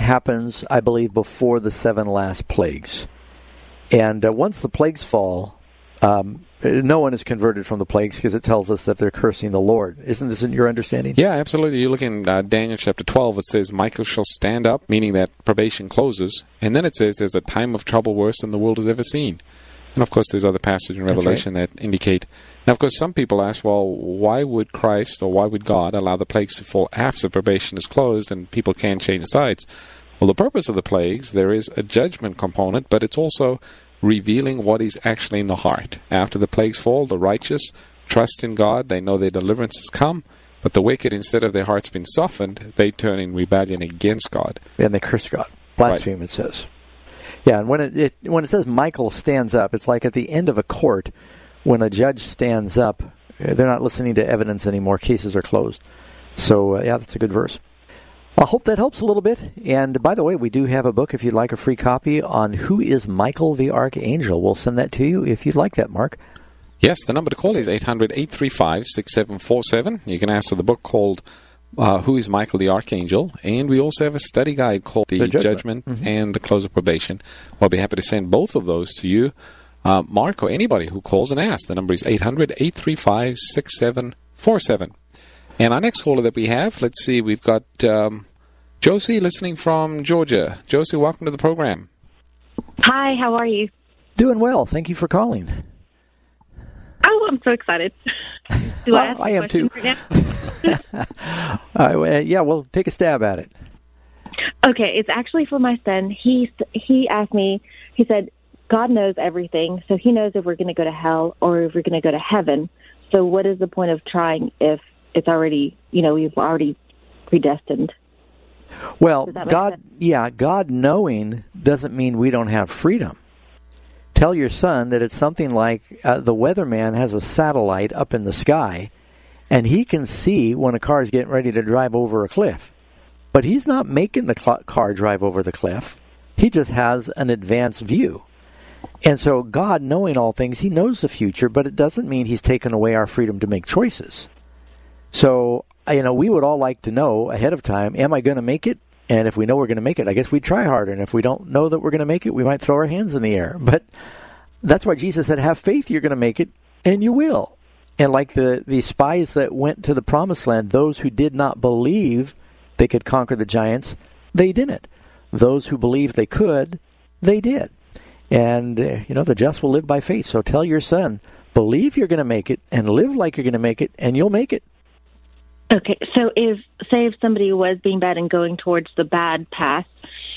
happens, I believe, before the 7 last plagues. And once the plagues fall, no one is converted from the plagues because it tells us that they're cursing the Lord. Isn't this your understanding? Yeah, absolutely. You look in Daniel chapter 12, it says, Michael shall stand up, meaning that probation closes. And then it says there's a time of trouble worse than the world has ever seen. And, of course, there's other passages in Revelation that indicate. Now, of course, some people ask, well, why would Christ or why would God allow the plagues to fall after probation is closed and people can't change sides? Well, the purpose of the plagues, there is a judgment component, but it's also revealing what is actually in the heart. After the plagues fall, the righteous trust in God. They know their deliverance has come. But the wicked, instead of their hearts being softened, they turn in rebellion against God. And they curse God. Blaspheme, It says. Yeah, and when it says Michael stands up, it's like at the end of a court, when a judge stands up, they're not listening to evidence anymore. Cases are closed. So, that's a good verse. I hope that helps a little bit. And by the way, we do have a book, if you'd like a free copy, on who is Michael the Archangel. We'll send that to you if you'd like that, Mark. Yes, the number to call is 800-835-6747. You can ask for the book called Who is Michael the Archangel? And we also have a study guide called The Judgment and the Close of Probation. We'll be happy to send both of those to you, Mark, or anybody who calls and asks. The number is 800-835-6747. And our next caller that we have, let's see, we've got Josie listening from Georgia. Josie, welcome to the program. Hi, how are you? Doing well. Thank you for calling. Oh, I'm so excited. Do I ask I am too. Well, take a stab at it. Okay, it's actually for my son. He asked me, he said, God knows everything, so he knows if we're going to go to hell or if we're going to go to heaven. So what is the point of trying if it's already, we've already predestined? Well, God knowing doesn't mean we don't have freedom. Tell your son that it's something like the weatherman has a satellite up in the sky, and he can see when a car is getting ready to drive over a cliff. But he's not making the car drive over the cliff. He just has an advanced view. And so God, knowing all things, he knows the future, but it doesn't mean he's taken away our freedom to make choices. So, we would all like to know ahead of time, am I going to make it? And if we know we're going to make it, I guess we'd try harder. And if we don't know that we're going to make it, we might throw our hands in the air. But that's why Jesus said, have faith, you're going to make it, and you will. And like the spies that went to the promised land, those who did not believe they could conquer the giants, they didn't. Those who believed they could, they did. And, the just will live by faith. So tell your son, believe you're going to make it and live like you're going to make it, and you'll make it. Okay, so if somebody was being bad and going towards the bad path,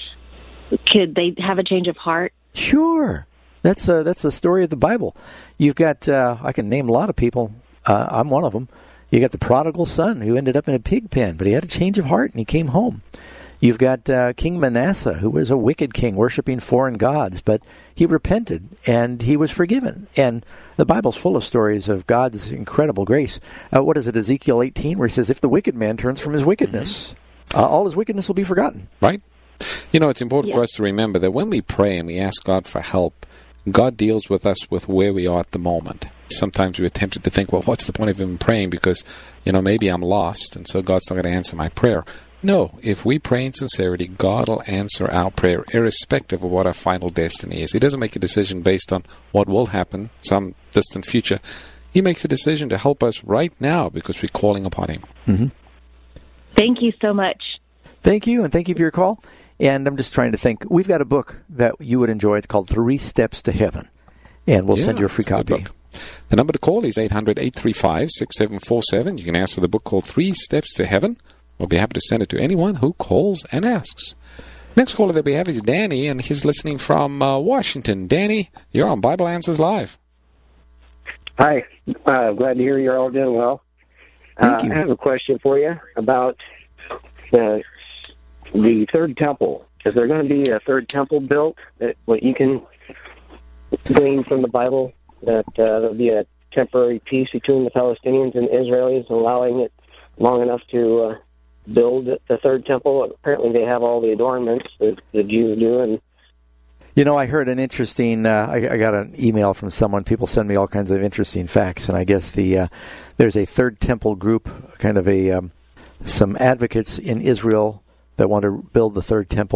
could they have a change of heart? Sure. That's the story of the Bible. You've got, I can name a lot of people. I'm one of them. You got the prodigal son who ended up in a pig pen, but he had a change of heart and he came home. You've got King Manasseh, who was a wicked king, worshiping foreign gods, but he repented, and he was forgiven. And the Bible's full of stories of God's incredible grace. What is it, Ezekiel 18, where he says, if the wicked man turns from his wickedness, all his wickedness will be forgotten. Right. It's important for us to remember that when we pray and we ask God for help, God deals with us with where we are at the moment. Sometimes we're tempted to think, well, what's the point of even praying? Because, maybe I'm lost, and so God's not going to answer my prayer. No, if we pray in sincerity, God will answer our prayer irrespective of what our final destiny is. He doesn't make a decision based on what will happen, some distant future. He makes a decision to help us right now because we're calling upon him. Mm-hmm. Thank you so much. Thank you, and thank you for your call. And I'm just trying to think. We've got a book that you would enjoy. It's called 3 Steps to Heaven, and we'll send you a free copy. The number to call is 800-835-6747. You can ask for the book called 3 Steps to Heaven. We'll be happy to send it to anyone who calls and asks. Next caller that we have is Danny, and he's listening from Washington. Danny, you're on Bible Answers Live. Hi. Glad to hear you're all doing well. Thank you. I have a question for you about the third temple. Is there going to be a third temple built that what you can glean from the Bible that there'll be a temporary peace between the Palestinians and the Israelis, allowing it long enough to build the third temple? Apparently they have all the adornments that the Jews do. And I heard an interesting, I got an email from someone. People send me all kinds of interesting facts, and I guess there's a third temple group, kind of some advocates in Israel that want to build the third temple.